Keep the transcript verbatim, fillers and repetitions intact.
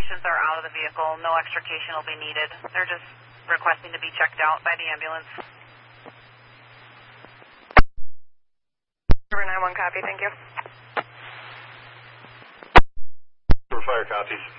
patients are out of the vehicle. No extrication will be needed. They're just requesting to be checked out by the ambulance. River nine one, copy, thank you. River Fire, copies.